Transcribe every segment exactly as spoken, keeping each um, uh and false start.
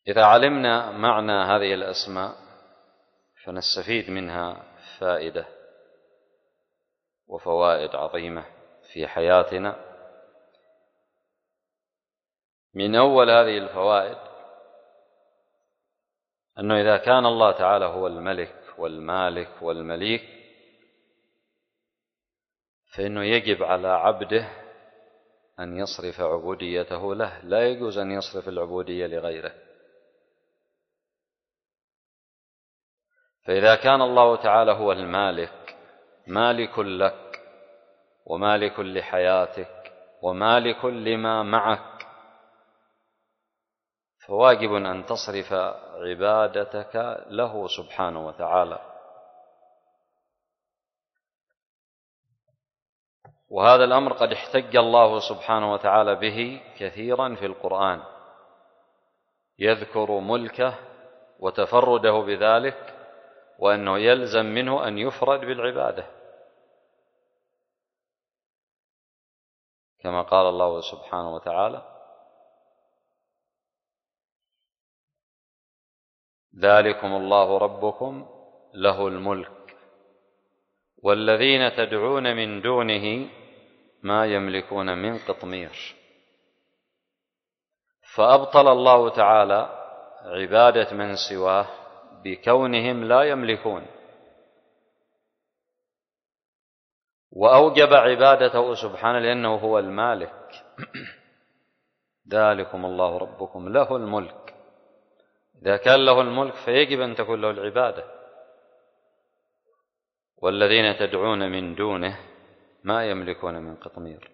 إذا علمنا معنى هذه الأسماء فنستفيد منها فائدة وفوائد عظيمة في حياتنا. من أول هذه الفوائد أنه إذا كان الله تعالى هو الملك والمالك والمليك فإنه يجب على عبده أن يصرف عبوديته له، لا يجوز أن يصرف العبودية لغيره. فإذا كان الله تعالى هو المالك، مالك لك ومالك لحياتك ومالك لما معك، فواجب أن تصرف عبادتك له سبحانه وتعالى. وهذا الأمر قد احتج الله سبحانه وتعالى به كثيرا في القرآن، يذكر ملكه وتفرده بذلك، وأنه يلزم منه أن يفرد بالعبادة، كما قال الله سبحانه وتعالى: ذلكم الله ربكم له الملك والذين تدعون من دونه ما يملكون من قطمير. فأبطل الله تعالى عبادة من سواه بكونهم لا يملكون، وأوجب عبادته سبحانه لأنه هو المالك. ذلكم الله ربكم له الملك، إذا كان له الملك فيجب أن تكون له العبادة. والذين تدعون من دونه ما يملكون من قطمير.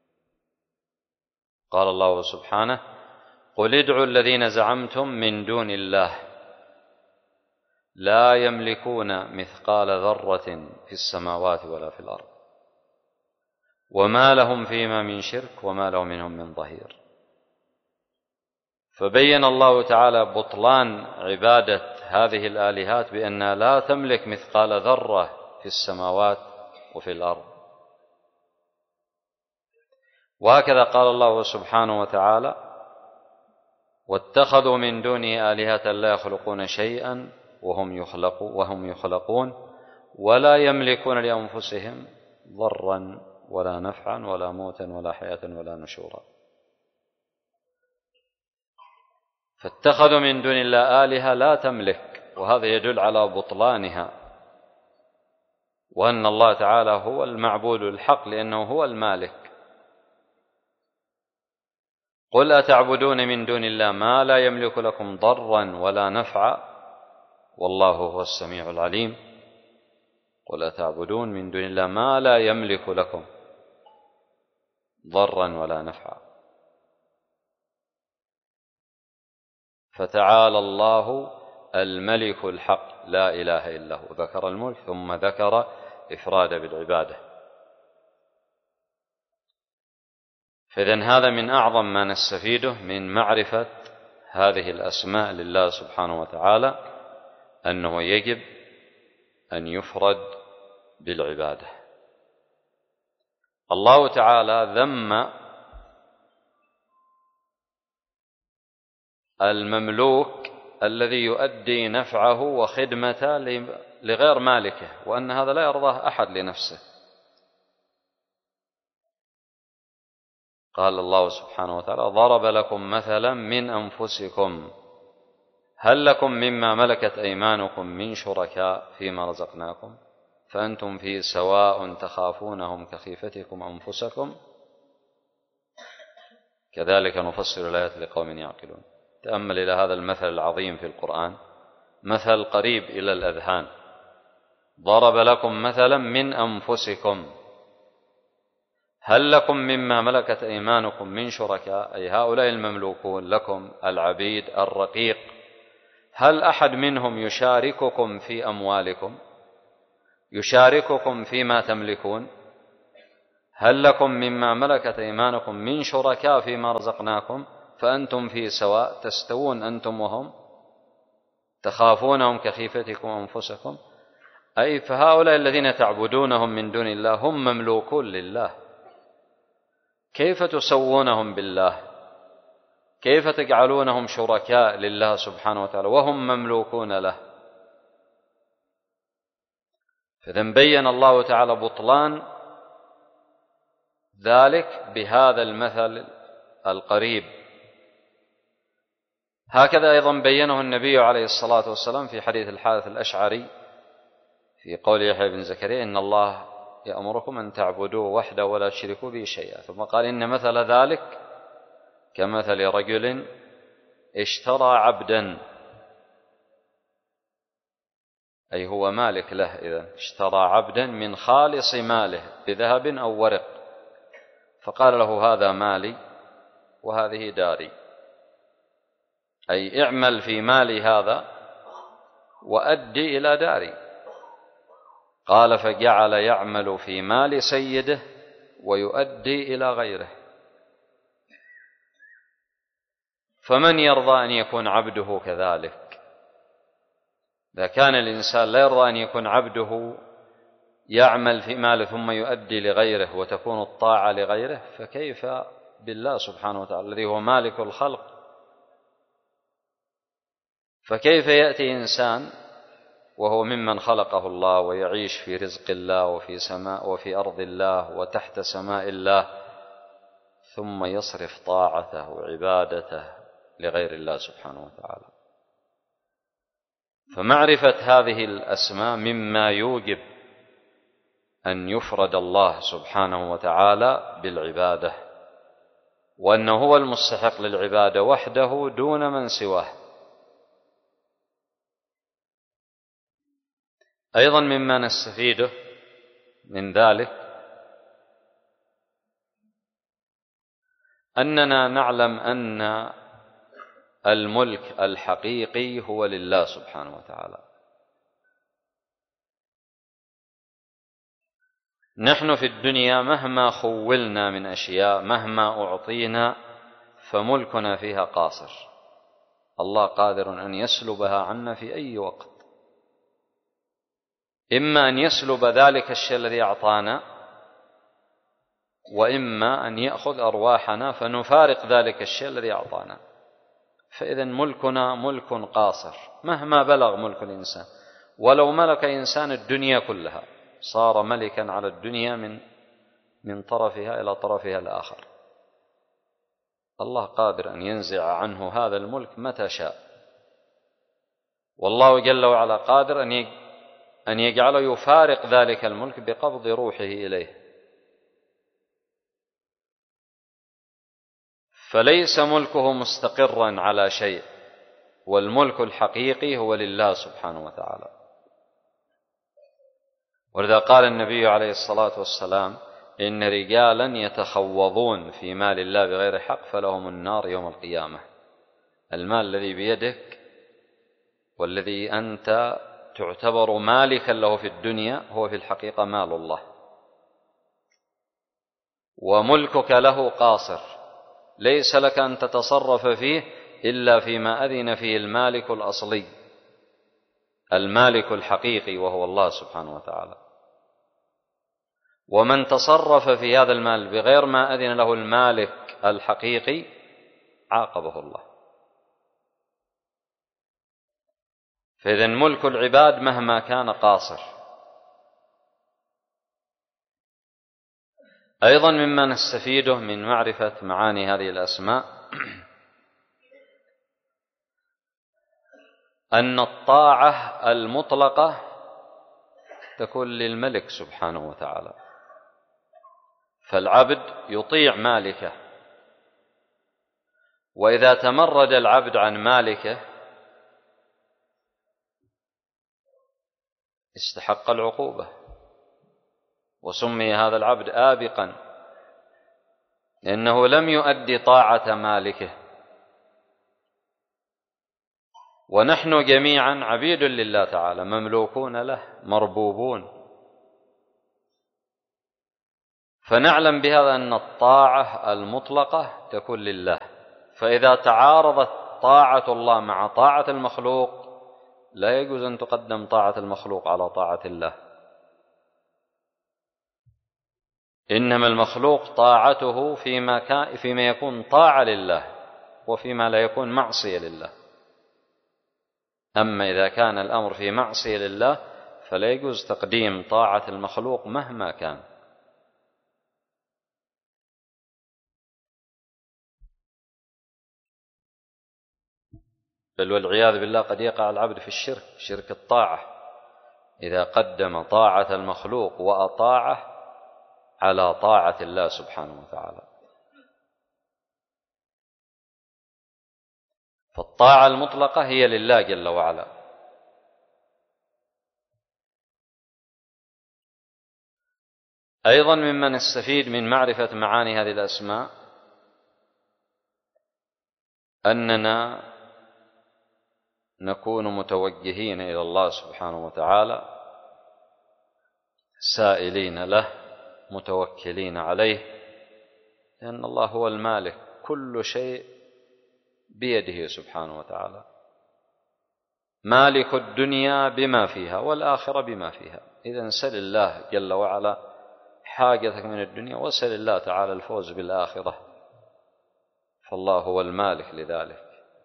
قال الله سبحانه: قل ادعوا الذين زعمتم من دون الله لا يملكون مثقال ذرة في السماوات ولا في الأرض وما لهم فيما من شرك وما لهم منهم من ظهير. فبين الله تعالى بطلان عبادة هذه الآلهات بأنها لا تملك مثقال ذرة في السماوات وفي الأرض. وهكذا قال الله سبحانه وتعالى: واتخذوا من دونه آلهة لا يخلقون شيئا وهم يخلقون وهم يخلقون ولا يملكون لأنفسهم ضرا ولا نفعا ولا موتا ولا حياة ولا نشورا. فاتخذوا من دون الله آلهة لا تملك، وهذا يدل على بطلانها، وأن الله تعالى هو المعبود الحق لأنه هو المالك. قل أتعبدون من دون الله ما لا يملك لكم ضرا ولا نفعا والله هو السميع العليم. قل أتعبدون من دون الله ما لا يملك لكم ضرا ولا نفعا. فتعالى الله الملك الحق لا إله إلا هو. ذكر الملك ثم ذكر إفراد بالعبادة. فإذن هذا من أعظم ما نستفيده من معرفة هذه الأسماء لله سبحانه وتعالى، أنه يجب أن يفرد بالعبادة. الله تعالى ذم المملوك الذي يؤدي نفعه وخدمته لغير مالكه، وأن هذا لا يرضاه أحد لنفسه. قال الله سبحانه وتعالى: ضرب لكم مثلا من أنفسكم هل لكم مما ملكت أيمانكم من شركاء فيما رزقناكم فأنتم فيه سواء تخافونهم كخيفتكم أنفسكم كذلك نفصل الآيات لقوم يعقلون. تأمل إلى هذا المثل العظيم في القرآن، مثل قريب إلى الأذهان. ضرب لكم مثلا من أنفسكم هل لكم مما ملكت أيمانكم من شركاء، أي هؤلاء المملوكون لكم العبيد الرقيق، هل أحد منهم يشارككم في أموالكم، يشارككم فيما تملكون؟ هل لكم مما ملكت أيمانكم من شركاء فيما رزقناكم فأنتم فيه سواء تستوون أنتم وهم تخافونهم كخيفتكم أنفسكم. أي فهؤلاء الذين تعبدونهم من دون الله هم مملوكون لله، كيف تسوونهم بالله؟ كيف تجعلونهم شركاء لله سبحانه وتعالى وهم مملوكون له؟ فإذا بين الله تعالى بطلان ذلك بهذا المثل القريب. هكذا أيضا بينه النبي عليه الصلاة والسلام في حديث الحارث الأشعري في قول يحيى بن زكريا: إن الله يأمركم أن تعبدوه وحده ولا تشركوا به شيئا. ثم قال: إن مثل ذلك كمثل رجل اشترى عبدا، أي هو مالك له، إذن اشترى عبدا من خالص ماله بذهب أو ورق، فقال له: هذا مالي وهذه داري، أي اعمل في مالي هذا وأدي إلى داري. قال: فجعل يعمل في مال سيده ويؤدي إلى غيره. فمن يرضى أن يكون عبده كذلك؟ إذا كان الإنسان لا يرضى أن يكون عبده يعمل في ماله ثم يؤدي لغيره وتكون الطاعة لغيره، فكيف بالله سبحانه وتعالى الذي هو مالك الخلق؟ فكيف يأتي إنسان وهو ممن خلقه الله ويعيش في رزق الله وفي سماء وفي أرض الله وتحت سماء الله، ثم يصرف طاعته وعبادته لغير الله سبحانه وتعالى؟ فمعرفة هذه الأسماء مما يوجب أن يفرد الله سبحانه وتعالى بالعبادة، وأنه هو المستحق للعبادة وحده دون من سواه. أيضا مما نستفيده من ذلك أننا نعلم أن الملك الحقيقي هو لله سبحانه وتعالى. نحن في الدنيا مهما خولنا من أشياء، مهما أعطينا، فملكنا فيها قاصر. الله قادر أن يسلبها عنا في أي وقت، إما أن يسلب ذلك الشيء الذي أعطانا، وإما أن يأخذ أرواحنا فنفارق ذلك الشيء الذي أعطانا. فإذا ملكنا ملك قاصر مهما بلغ ملك الإنسان. ولو ملك إنسان الدنيا كلها صار ملكا على الدنيا من من طرفها إلى طرفها الآخر، الله قادر أن ينزع عنه هذا الملك متى شاء. والله جل وعلا قادر أن أن يجعله يفارق ذلك الملك بقبض روحه إليه. فليس ملكه مستقرا على شيء، والملك الحقيقي هو لله سبحانه وتعالى. ولذا قال النبي عليه الصلاة والسلام: إن رجالا يتخوضون في مال الله بغير حق فلهم النار يوم القيامة. المال الذي بيدك والذي أنت تعتبر مالكا له في الدنيا هو في الحقيقة مال الله، وملكك له قاصر، ليس لك أن تتصرف فيه إلا فيما أذن فيه المالك الأصلي، المالك الحقيقي، وهو الله سبحانه وتعالى. ومن تصرف في هذا المال بغير ما أذن له المالك الحقيقي عاقبه الله. فإذا ملك العباد مهما كان قاصر. أيضا مما نستفيده من معرفة معاني هذه الأسماء أن الطاعة المطلقة تكون للملك سبحانه وتعالى، فالعبد يطيع مالكه، وإذا تمرد العبد عن مالكه استحق العقوبة، وسمي هذا العبد آبقا لأنه لم يؤدي طاعة مالكه. ونحن جميعا عبيد لله تعالى، مملوكون له، مربوبون. فنعلم بهذا أن الطاعة المطلقة تكون لله، فإذا تعارضت طاعة الله مع طاعة المخلوق لا يجوز أن تقدم طاعة المخلوق على طاعة الله، إنما المخلوق طاعته فيما, كان فيما يكون طاعة لله، وفيما لا يكون معصية لله. أما إذا كان الأمر في معصية لله فلا يجوز تقديم طاعة المخلوق مهما كان. بل والعياذ بالله قد يقع العبد في الشرك، شرك الطاعة، إذا قدم طاعة المخلوق وأطاعه على طاعة الله سبحانه وتعالى. فالطاعة المطلقة هي لله جل وعلا. أيضا مما نستفيد من معرفة معاني هذه الأسماء أننا نكون متوجهين إلى الله سبحانه وتعالى، سائلين له، متوكلين عليه، لأن الله هو المالك، كل شيء بيده سبحانه وتعالى، مالك الدنيا بما فيها والآخرة بما فيها. إذن سل الله جل وعلا حاجتك من الدنيا، وسل الله تعالى الفوز بالآخرة، فالله هو المالك لذلك.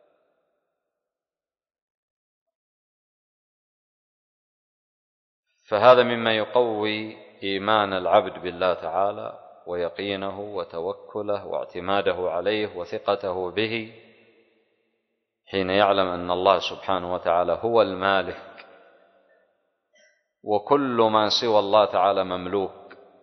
فهذا مما يقوي إيمان العبد بالله تعالى ويقينه وتوكله واعتماده عليه وثقته به، حين يعلم أن الله سبحانه وتعالى هو المالك وكل ما سوى الله تعالى مملوك.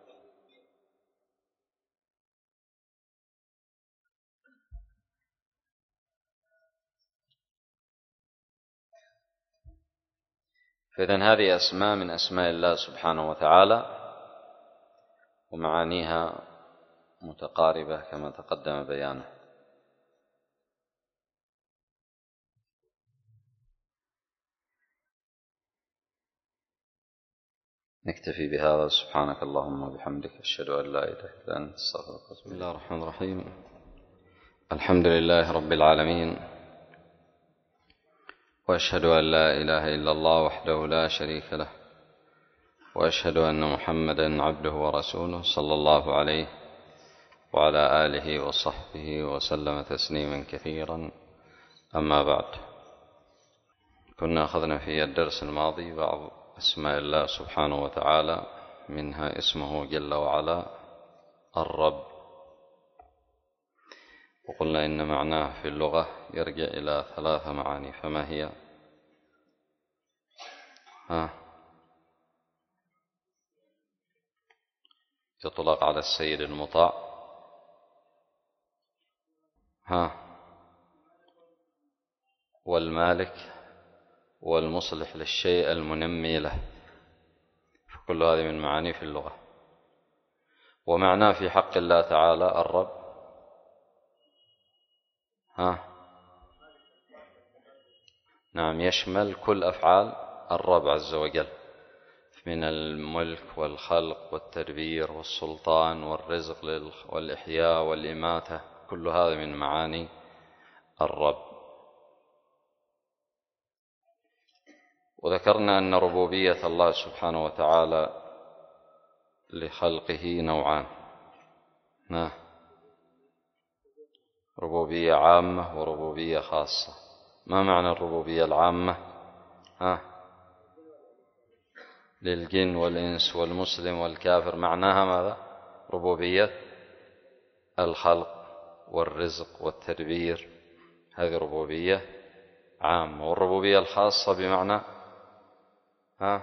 فإذن هذه أسماء من أسماء الله سبحانه وتعالى، ومعانيها متقاربة كما تقدم بيانه. نكتفي بهذا. سبحانك اللهم وبحمدك، أشهد أن لا إله إلا أنت، أستغفرك. بسم الله الرحمن الرحيم. الحمد لله رب العالمين، وأشهد أن لا إله إلا الله وحده لا شريك له، وأشهد أن محمدا عبده ورسوله صلى الله عليه وعلى آله وصحبه وسلم تسليما كثيرا. أما بعد، كنا أخذنا في الدرس الماضي بعض أسماء الله سبحانه وتعالى، منها اسمه جل وعلا الرب، وقلنا إن معناه في اللغة يرجع إلى ثلاث معاني. فما هي؟ ها يطلق على السيد المطاع، ها والمالك، والمصلح للشيء المنمي له. فكل هذه من معاني في اللغة. ومعناه في حق الله تعالى الرب، ها نعم، يشمل كل أفعال الرب عز وجل، من الملك والخلق والتدبير والسلطان والرزق والإحياء والإماتة، كل هذا من معاني الرب. وذكرنا أن ربوبية الله سبحانه وتعالى لخلقه نوعان، ربوبية عامة وربوبية خاصة. ما معنى الربوبية العامة؟ ها للجن والإنس والمسلم والكافر، معناها ماذا؟ ربوبية الخلق والرزق والتدبير، هذه ربوبية عامة. والربوبية الخاصة بمعنى ها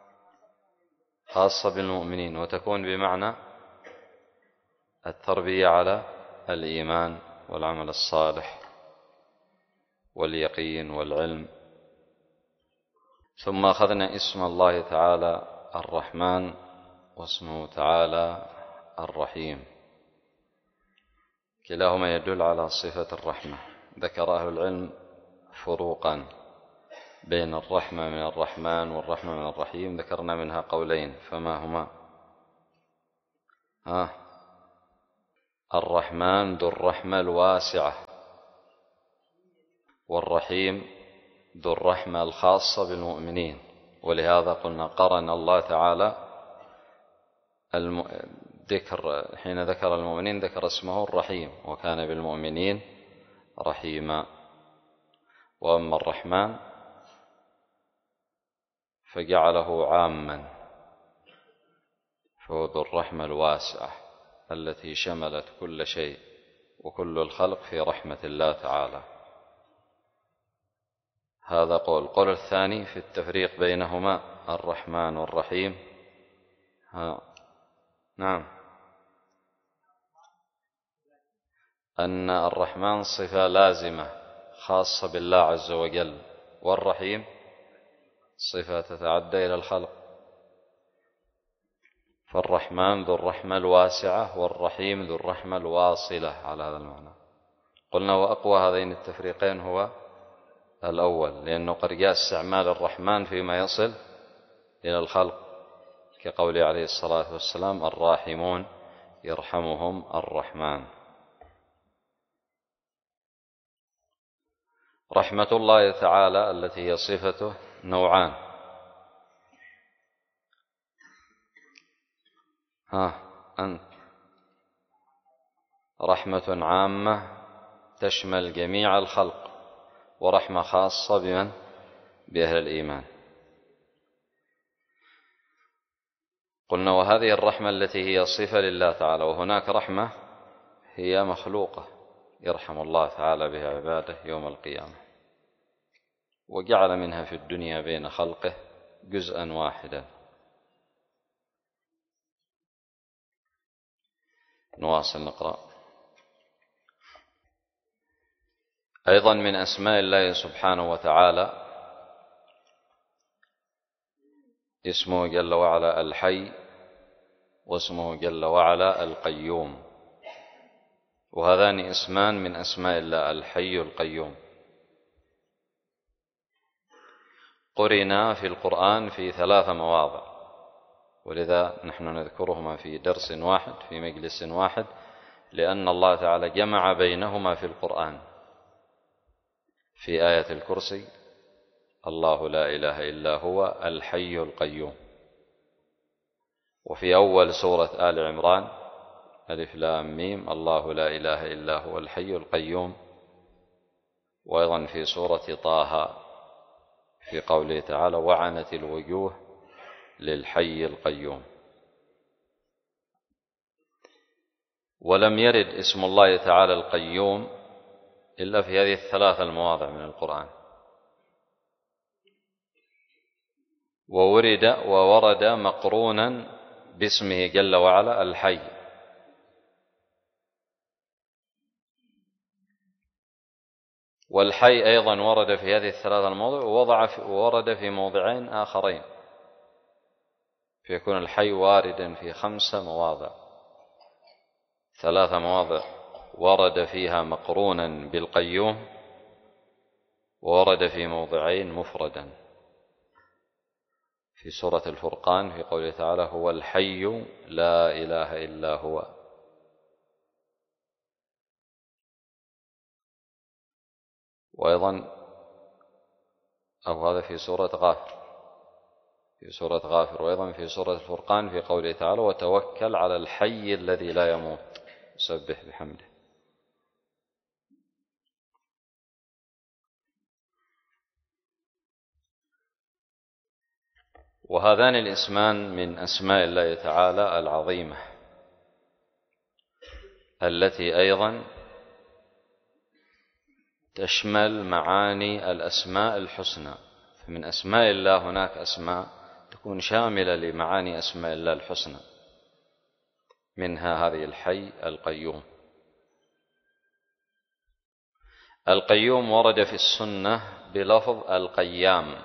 خاصة بالمؤمنين، وتكون بمعنى التربية على الإيمان والعمل الصالح واليقين والعلم. ثم أخذنا اسم الله تعالى الرحمن، واسمه تعالى الرحيم، كلاهما يدل على صفة الرحمة. ذكر أهل العلم فروقا بين الرحمة من الرحمن والرحمة من الرحيم، ذكرنا منها قولين، فما هما؟ ها الرحمن ذو الرحمة الواسعة، والرحيم ذو الرحمة الخاصة بالمؤمنين. ولهذا قلنا قرن الله تعالى ذكر، حين ذكر المؤمنين ذكر اسمه الرحيم، وكان بالمؤمنين رحيما. وأما الرحمن فجعله عاما، فهو ذو الرحمة الواسعة التي شملت كل شيء وكل الخلق في رحمة الله تعالى. هذا قول. القول الثاني في التفريق بينهما الرحمن والرحيم. ها. نعم. أن الرحمن صفة لازمة خاصة بالله عز وجل، والرحيم صفة تتعدى إلى الخلق. فالرحمن ذو الرحمة الواسعة والرحيم ذو الرحمة الواصلة على هذا المعنى. قلنا وأقوى هذين التفريقين هو الأول، لأنه قد جاء استعمال الرحمن فيما يصل إلى الخلق، كقوله عليه الصلاة والسلام الراحمون يرحمهم الرحمن. رحمة الله تعالى التي هي صفته نوعان. ها أنت رحمة عامة تشمل جميع الخلق، ورحمة خاصة بمن؟ بأهل الإيمان. قلنا وهذه الرحمة التي هي صفة لله تعالى، وهناك رحمة هي مخلوقة يرحم الله تعالى بها عباده يوم القيامة، وجعل منها في الدنيا بين خلقه جزءا واحدا. نواصل نقرأ. أيضا من أسماء الله سبحانه وتعالى اسمه جل وعلا الحي، واسمه جل وعلا القيوم، وهذان اسمان من أسماء الله الحي القيوم. قرنا في القرآن في ثلاث مواضع، ولذا نحن نذكرهما في درس واحد في مجلس واحد، لأن الله تعالى جمع بينهما في القرآن. في آية الكرسي الله لا إله إلا هو الحي القيوم، وفي أول سورة آل عمران ألف لام ميم الله لا إله إلا هو الحي القيوم، وأيضا في سورة طه في قوله تعالى وعنت الوجوه للحي القيوم. ولم يرد اسم الله تعالى القيوم إلا في هذه الثلاث المواضع من القرآن، وورد وورد مقرونا باسمه جل وعلا الحي. والحي أيضا ورد في هذه الثلاث المواضع، ووضع في ورد في موضعين آخرين، فيكون الحي واردا في خمس مواضع. ثلاث مواضع ورد فيها مقرونا بالقيوم، وورد في موضعين مفردا، في سورة الفرقان في قوله تعالى هو الحي لا إله إلا هو. وأيضا أو هذا في سورة غافر في سورة غافر وأيضا في سورة الفرقان في قوله تعالى وتوكل على الحي الذي لا يموت سبح بحمده. وهذان الاسمان من أسماء الله تعالى العظيمة، التي أيضا تشمل معاني الأسماء الحسنى. فمن أسماء الله هناك أسماء تكون شاملة لمعاني أسماء الله الحسنى، منها هذه الحي القيوم. القيوم ورد في السنة بلفظ القيام،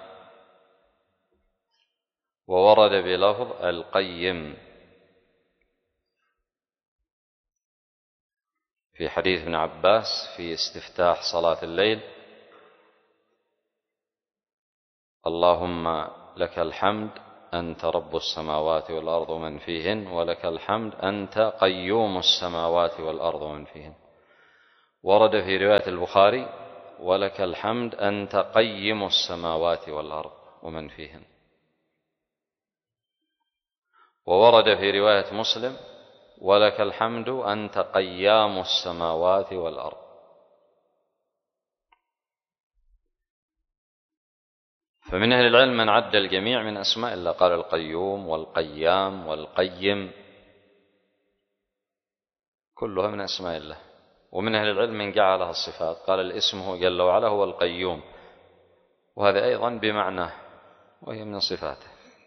وورد بلفظ القيم في حديث ابن عباس في استفتاح صلاة الليل اللهم لك الحمد أنت رب السماوات والأرض ومن فيهن ولك الحمد أنت قيوم السماوات والأرض ومن فيهن. ورد في رواية البخاري ولك الحمد أنت قيم السماوات والأرض ومن فيهن. وورد في رواية مسلم ولك الحمد أنت قيام السماوات والأرض. فمن أهل العلم من عد الجميع من أسماء الله، قال القيوم والقيام والقيم، كلها من أسماء الله. ومن أهل العلم من جعلها الصفات، قال الاسم هو جل وعلا هو القيوم، وهذا أيضا بمعناه وهي من صفاته.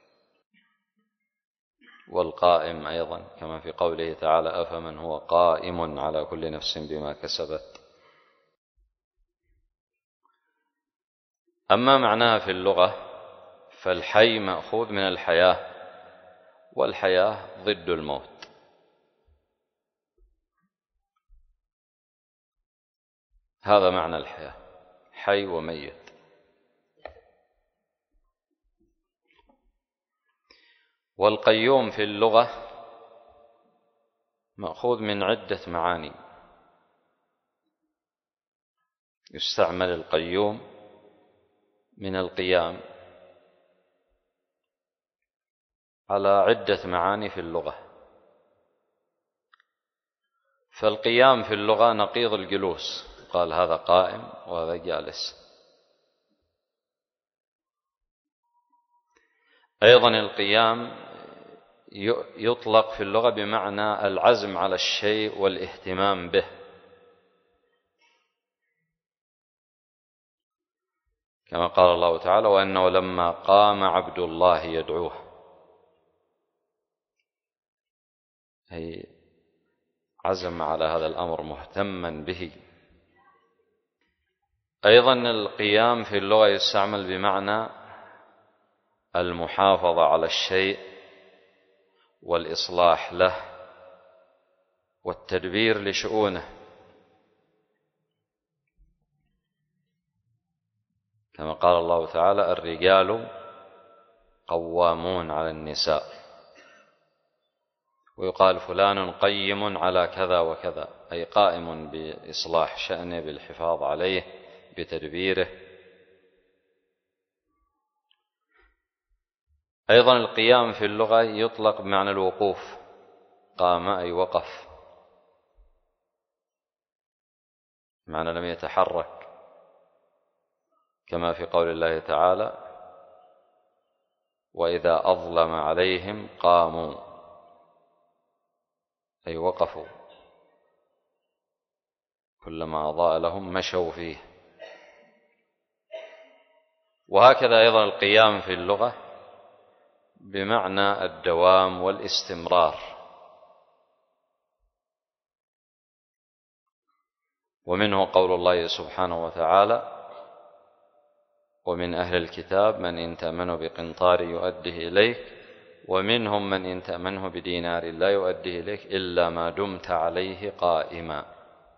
والقائم أيضا كما في قوله تعالى أفمن هو قائم على كل نفس بما كسبت. أما معناها في اللغة فالحي مأخوذ من الحياة، والحياة ضد الموت. هذا معنى الحياة، حي وميت. والقيوم في اللغة مأخوذ من عدة معاني. يستعمل القيوم من القيام على عدة معاني في اللغة. فالقيام في اللغة نقيض الجلوس، قال هذا قائم وهذا جالس. أيضا القيام يطلق في اللغة بمعنى العزم على الشيء والاهتمام به، كما قال الله تعالى وأنه لما قام عبد الله يدعوه، أي عزم على هذا الأمر مهتما به. أيضا القيام في اللغة يستعمل بمعنى المحافظة على الشيء والإصلاح له والتدبير لشؤونه، كما قال الله تعالى الرجال قوامون على النساء، ويقال فلان قيم على كذا وكذا، أي قائم بإصلاح شأنه بالحفاظ عليه بتدبيره. أيضا القيام في اللغة يطلق بمعنى الوقوف، قام أي وقف، معنى لم يتحرك، كما في قول الله تعالى وإذا أظلم عليهم قاموا، أي وقفوا، كلما أضاء لهم مشوا فيه. وهكذا أيضا القيام في اللغة بمعنى الدوام والاستمرار. ومنه قول الله سبحانه وتعالى ومن أهل الكتاب من إن تأمنه بقنطار يؤديه إليك ومنهم من إن تأمنه بدينار لا يؤديه إليك إلا ما دمت عليه قائما.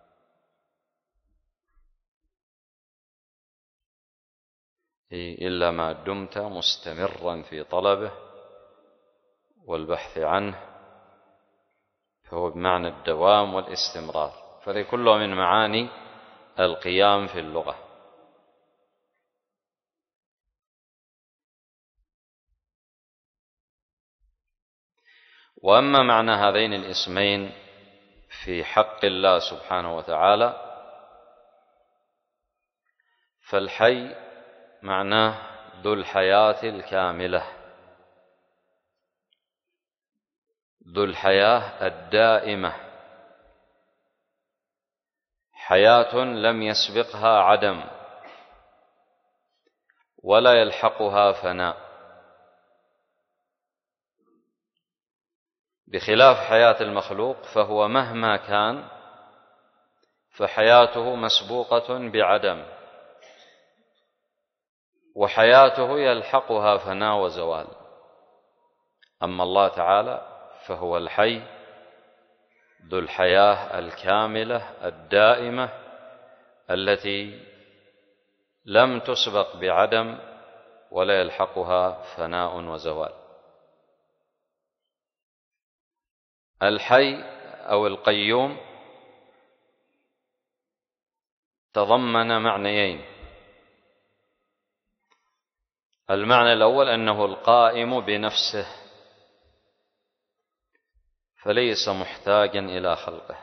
إلا ما دمت مستمرا في طلبه والبحث عنه، فهو بمعنى الدوام والاستمرار. فهذه كلها من معاني القيام في اللغة. وأما معنى هذين الاسمين في حق الله سبحانه وتعالى فالحي معناه ذو الحياة الكاملة، ذو الحياة الدائمة، حياة لم يسبقها عدم ولا يلحقها فناء، بخلاف حياة المخلوق فهو مهما كان فحياته مسبوقة بعدم، وحياته يلحقها فناء وزوال. أما الله تعالى فهو الحي ذو الحياة الكاملة الدائمة التي لم تسبق بعدم ولا يلحقها فناء وزوال. الحي أو القيوم تضمن معنيين. المعنى الأول أنه القائم بنفسه، فليس محتاجا إلى خلقه،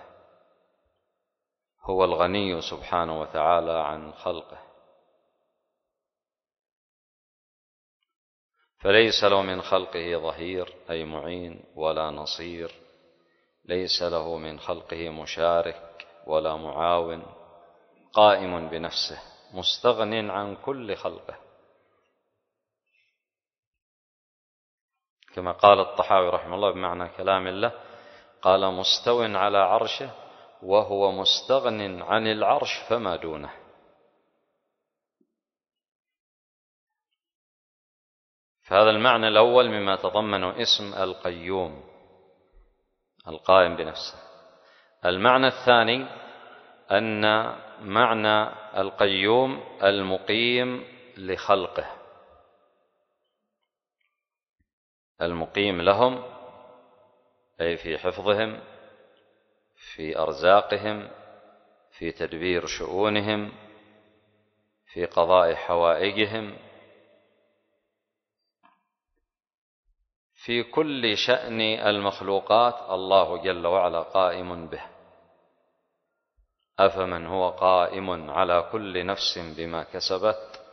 هو الغني سبحانه وتعالى عن خلقه. فليس له من خلقه ظهير أي معين ولا نصير، ليس له من خلقه مشارك ولا معاون، قائم بنفسه مستغن عن كل خلقه، كما قال الطحاوي رحمه الله بمعنى كلام الله، قال مستو على عرشه وهو مستغن عن العرش فما دونه. فهذا المعنى الأول مما تضمنه اسم القيوم القائم بنفسه. المعنى الثاني أن معنى القيوم المقيم لخلقه، المقيم لهم أي في حفظهم، في أرزاقهم، في تدبير شؤونهم، في قضاء حوائجهم، في كل شأن المخلوقات الله جل وعلا قائم به. أفمن هو قائم على كل نفس بما كسبت.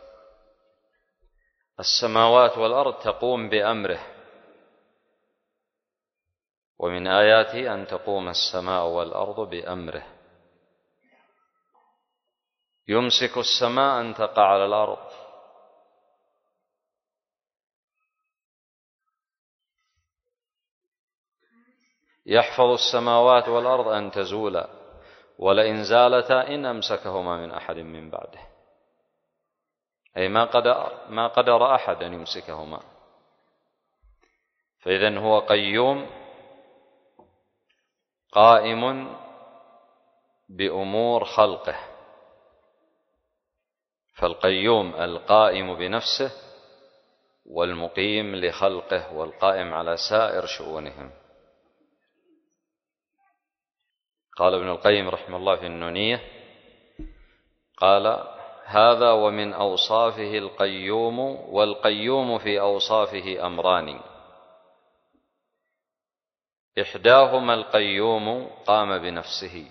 السماوات والأرض تقوم بأمره، ومن آياته أن تقوم السماء والأرض بأمره. يمسك السماء أن تقع على الأرض، يحفظ السماوات والأرض أن تزولا، ولئن زالتا إن أمسكهما من أحد من بعده، أي ما قدر, ما قدر أحد أن يمسكهما. فإذن هو قيوم قائم بأمور خلقه، فالقيوم القائم بنفسه، والمقيم لخلقه، والقائم على سائر شؤونهم. قال ابن القيم رحمه الله في النونية، قال هذا ومن أوصافه القيوم، والقيوم في أوصافه أمران، إحداهما القيوم قام بنفسه،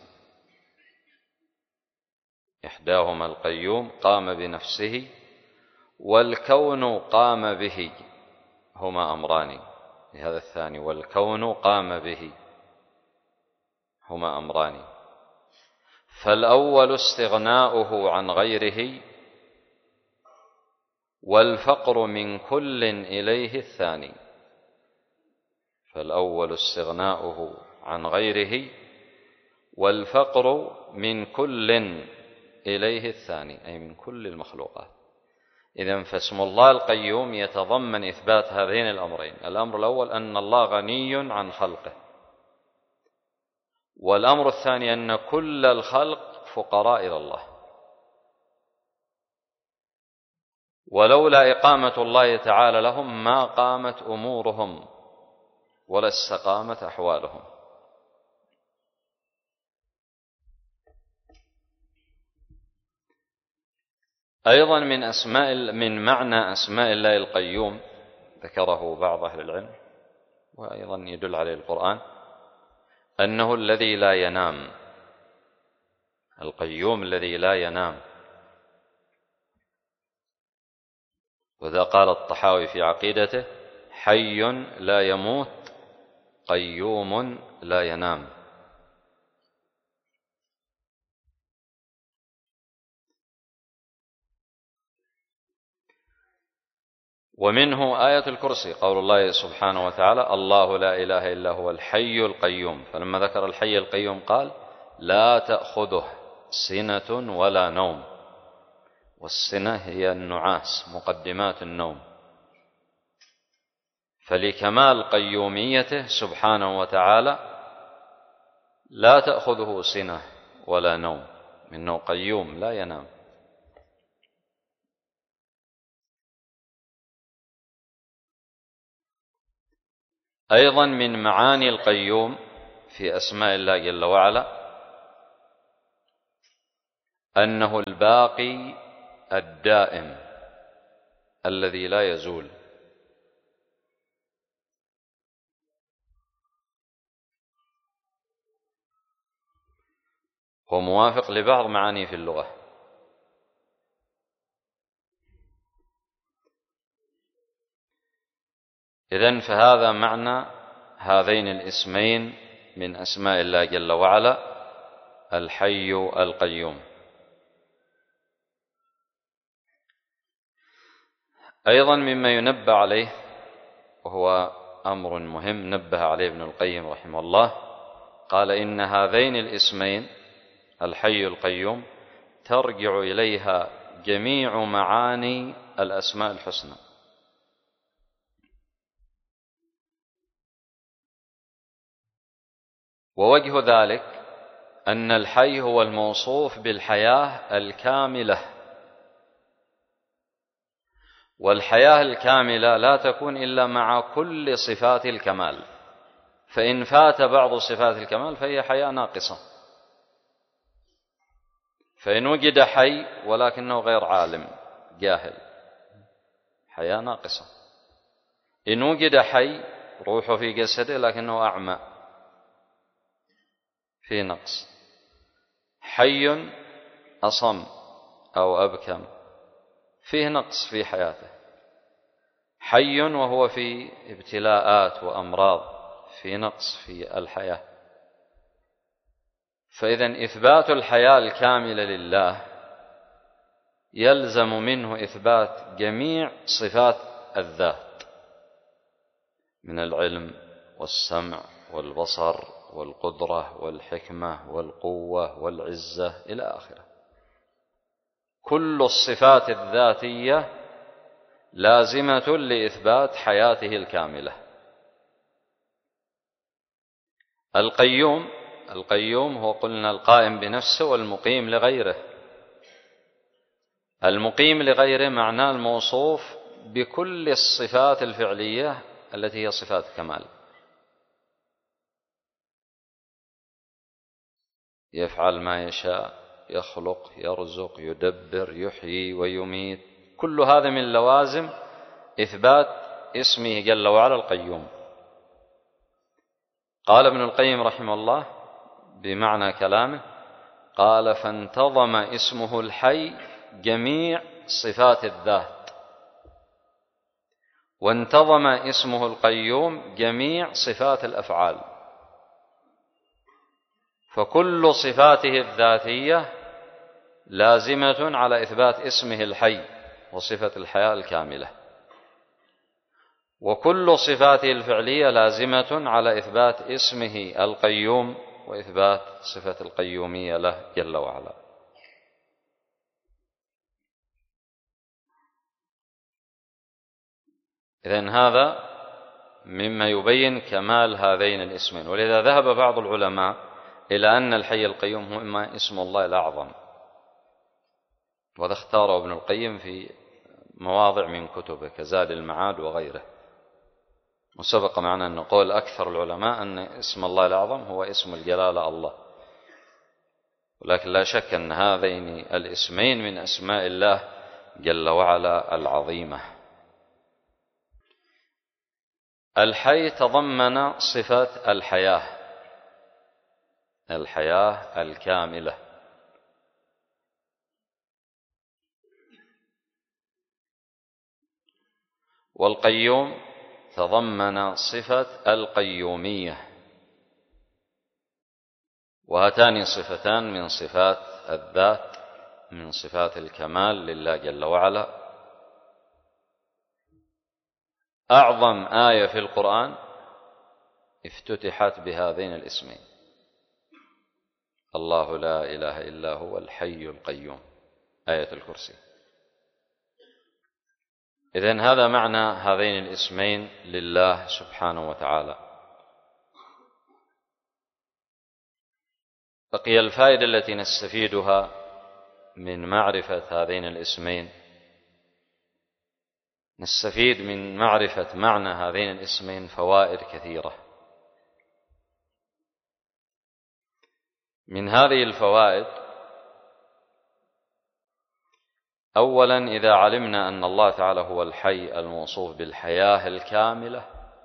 إحداهما القيوم قام بنفسه، والكون قام به، هما أمران. هذا الثاني والكون قام به هما أمران. فالأول استغناؤه عن غيره، والفقر من كل إليه الثاني. فالأول استغناؤه عن غيره، والفقر من كل إليه الثاني، أي من كل المخلوقات. إذن فاسم الله القيوم يتضمن إثبات هذين الأمرين. الأمر الأول أن الله غني عن خلقه، والأمر الثاني أن كل الخلق فقراء إلى الله، ولولا إقامة الله تعالى لهم ما قامت أمورهم ولا استقامت أحوالهم. أيضا من أسماء من معنى أسماء الله القيوم ذكره بعض أهل العلم، وأيضا يدل عليه القرآن، أنه الذي لا ينام، القيوم الذي لا ينام. وذا قال الطحاوي في عقيدته: حي لا يموت، قيوم لا ينام. ومنه آية الكرسي، قول الله سبحانه وتعالى: الله لا إله إلا هو الحي القيوم. فلما ذكر الحي القيوم قال: لا تأخذه سنة ولا نوم. والسنة هي النعاس، مقدمات النوم. فلكمال قيوميته سبحانه وتعالى لا تأخذه سنة ولا نوم، إنه قيوم لا ينام. أيضا من معاني القيوم في أسماء الله جل وعلا أنه الباقي الدائم الذي لا يزول. هو موافق لبعض معانيه في اللغة. إذن فهذا معنى هذين الاسمين من أسماء الله جل وعلا، الحي القيوم. أيضا مما ينبه عليه، وهو أمر مهم نبه عليه ابن القيم رحمه الله، قال إن هذين الاسمين الحي القيوم ترجع إليها جميع معاني الأسماء الحسنى. ووجه ذلك أن الحي هو الموصوف بالحياة الكاملة، والحياة الكاملة لا تكون إلا مع كل صفات الكمال، فإن فات بعض صفات الكمال فهي حياة ناقصة. فإن وجد حي ولكنه غير عالم جاهل، حياة ناقصة. إن وجد حي روحه في جسده لكنه أعمى، في نقص. حي أصم أو أبكم، فيه نقص في حياته. حي وهو في ابتلاءات وأمراض، في نقص في الحياة. فإذن إثبات الحياة الكاملة لله يلزم منه إثبات جميع صفات الذات من العلم والسمع والبصر والقدرة والحكمة والقوة والعزة إلى آخره. كل الصفات الذاتية لازمة لإثبات حياته الكاملة. القيوم القيوم هو قلنا القائم بنفسه والمقيم لغيره. المقيم لغيره معناه الموصوف بكل الصفات الفعلية التي هي صفات كمال، يفعل ما يشاء، يخلق، يرزق، يدبر، يحيي ويميت. كل هذا من لوازم إثبات اسمه جل وعلا القيوم. قال ابن القيم رحمه الله بمعنى كلامه، قال فانتظم اسمه الحي جميع صفات الذات، وانتظم اسمه القيوم جميع صفات الأفعال. فكل صفاته الذاتية لازمة على إثبات اسمه الحي وصفة الحياة الكاملة، وكل صفاته الفعلية لازمة على إثبات اسمه القيوم وإثبات صفة القيومية له جل وعلا. إذن هذا مما يبين كمال هذين الاسمين. ولذا ذهب بعض العلماء إلى أن الحي القيوم هو إما اسم الله الأعظم، وهذا اختاره ابن القيم في مواضع من كتبه كزاد المعاد وغيره. وسبق معنا أن نقول أكثر العلماء أن اسم الله الأعظم هو اسم الجلالة الله، ولكن لا شك أن هذين الاسمين من أسماء الله جل وعلا العظيمة. الحي تضمن صفة الحياة، الحياة الكاملة. والقيوم تضمن صفة القيومية، وهاتان صفتان من صفات الذات، من صفات الكمال لله جل وعلا. أعظم آية في القرآن افتتحت بهذين الاسمين، الله لا إله إلا هو الحي القيوم، آية الكرسي. إذن هذا معنى هذين الاسمين لله سبحانه وتعالى. بقي الفائدة التي نستفيدها من معرفة هذين الاسمين، نستفيد من معرفة معنى هذين الاسمين فوائد كثيرة. من هذه الفوائد: أولا، إذا علمنا أن الله تعالى هو الحي الموصوف بالحياة الكاملة،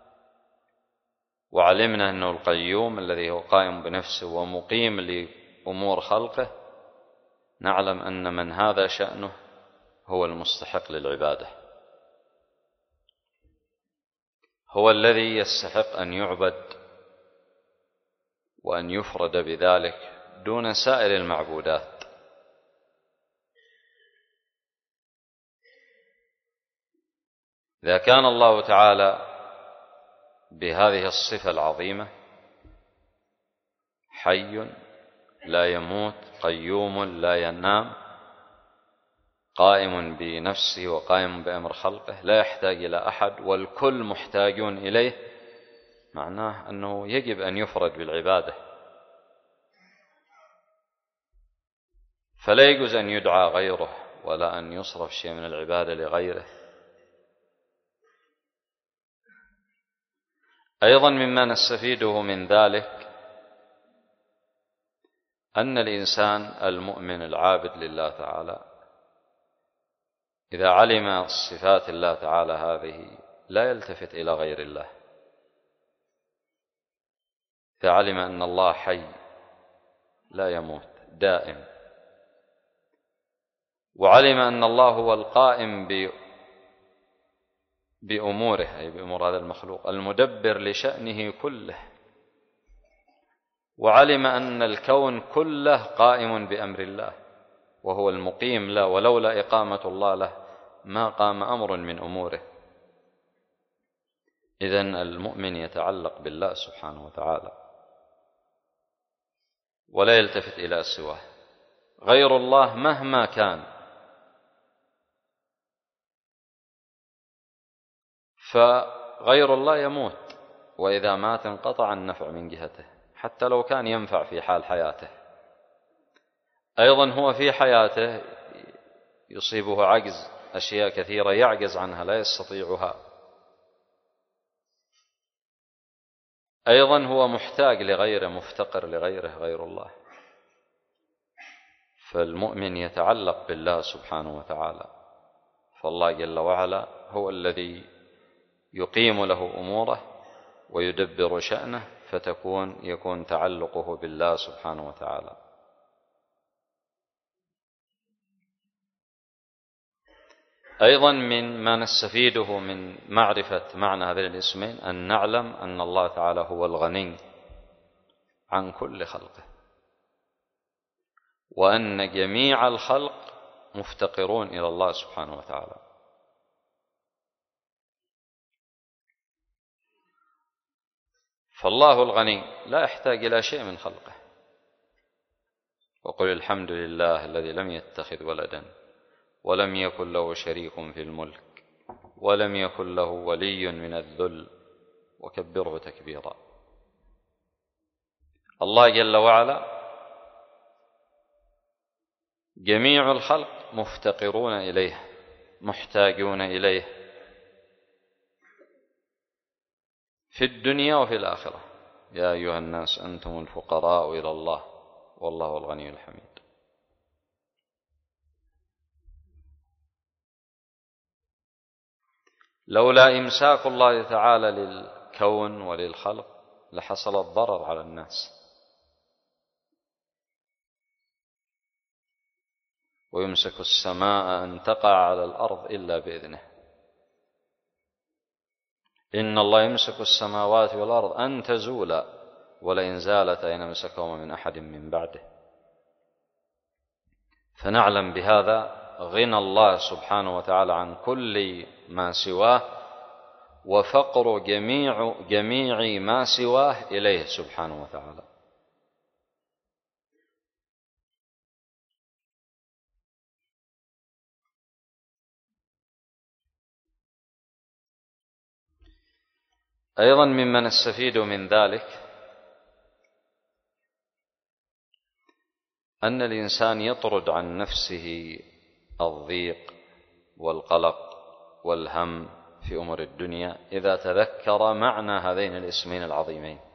وعلمنا أنه القيوم الذي هو قائم بنفسه ومقيم لأمور خلقه، نعلم أن من هذا شأنه هو المستحق للعبادة، هو الذي يستحق أن يعبد وأن يفرد بذلك دون سائر المعبودات. إذا كان الله تعالى بهذه الصفة العظيمة حي لا يموت قيوم لا ينام قائم بنفسه وقائم بأمر خلقه لا يحتاج إلى أحد والكل محتاجون إليه، معناه أنه يجب أن يفرد بالعبادة، فلا يجوز أن يدعى غيره ولا أن يصرف شيء من العبادة لغيره. أيضا مما نستفيده من ذلك أن الإنسان المؤمن العابد لله تعالى إذا علم صفات الله تعالى هذه لا يلتفت إلى غير الله. إذا علم أن الله حي لا يموت دائم، وعلم أن الله هو القائم بأموره أي بأمور هذا المخلوق المدبر لشأنه كله، وعلم أن الكون كله قائم بأمر الله وهو المقيم له، ولولا إقامة الله له ما قام أمر من أموره. إذن المؤمن يتعلق بالله سبحانه وتعالى ولا يلتفت إلى سواه. غير الله مهما كان فغير الله يموت، وإذا مات انقطع النفع من جهته حتى لو كان ينفع في حال حياته. أيضا هو في حياته يصيبه عجز، أشياء كثيرة يعجز عنها لا يستطيعها. أيضا هو محتاج لغيره مفتقر لغيره غير الله. فالمؤمن يتعلق بالله سبحانه وتعالى، فالله جل وعلا هو الذي يقيم له أموره ويدبر شأنه، فتكون يكون تعلقه بالله سبحانه وتعالى. أيضا من ما نستفيده من معرفة معنى هذين الاسمين أن نعلم أن الله تعالى هو الغني عن كل خلقه، وأن جميع الخلق مفتقرون إلى الله سبحانه وتعالى. فالله الغني لا يحتاج إلى شيء من خلقه. وقل الحمد لله الذي لم يتخذ ولدا ولم يكن له شريك في الملك ولم يكن له ولي من الذل وكبره تكبيرا. الله جل وعلا جميع الخلق مفتقرون إليه محتاجون إليه في الدنيا وفي الآخرة. يا أيها الناس أنتم الفقراء إلى الله والله الغني الحميد. لولا إمساك الله تعالى للكون وللخلق لحصل الضرر على الناس، ويمسك السماء أن تقع على الأرض إلا بإذنه. إن الله يمسك السماوات والأرض أن تزولا ولئن زالتا إن أمسكهما من أحد من بعده. فنعلم بهذا غنى الله سبحانه وتعالى عن كل ما سواه، وفقر جميع جميع ما سواه إليه سبحانه وتعالى. أيضا مما نستفيد من ذلك أن الإنسان يطرد عن نفسه الضيق والقلق والهم في أمور الدنيا إذا تذكر معنى هذين الاسمين العظيمين.